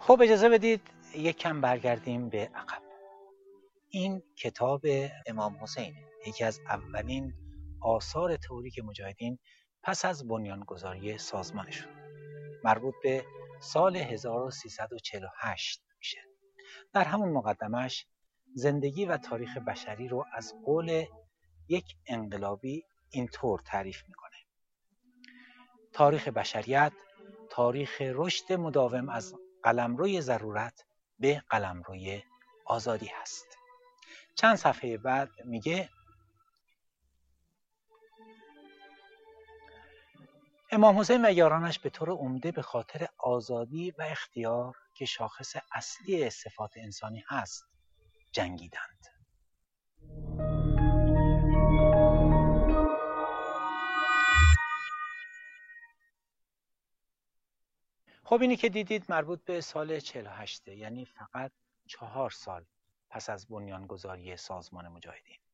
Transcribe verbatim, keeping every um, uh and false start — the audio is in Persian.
خب اجازه بدید یک کم برگردیم به عقب. این کتاب امام حسین، یکی از اولین آثار تئوریک مجاهدین پس از بنیانگذاری سازمانشون، مربوط به سال هزار و سیصد و چهل و هشت میشه. در همون مقدمش زندگی و تاریخ بشری رو از قول یک انقلابی اینطور تعریف میکنه: تاریخ بشریت تاریخ رشد مداوم از قلمروی ضرورت به قلمروی آزادی هست. چند صفحه بعد میگه امام حسین و یارانش به طور عمده به خاطر آزادی و اختیار که شاخص اصلی صفات انسانی هست جنگیدند. خب اینی که دیدید مربوط به سال چهل و هشت، یعنی فقط چهار سال پس از بنیانگذاری سازمان مجاهدین.